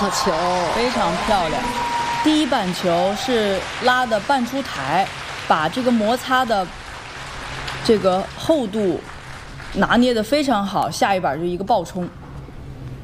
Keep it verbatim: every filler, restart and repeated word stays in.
好球， 非常漂亮。第一板球是拉的半出台，把这个摩擦的这个厚度拿捏得非常好，下一板就一个爆冲。